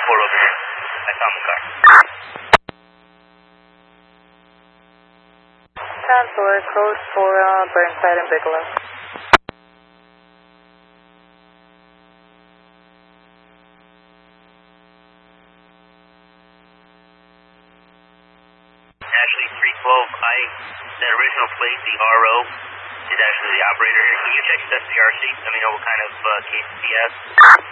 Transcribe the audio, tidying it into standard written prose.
report over here. I found the car. 10-4, code for Burnside and Bigelow. Actually, 312, that original plate, the RO, is actually the operator here. Can you check his SCRC? Let me know what kind of case he has.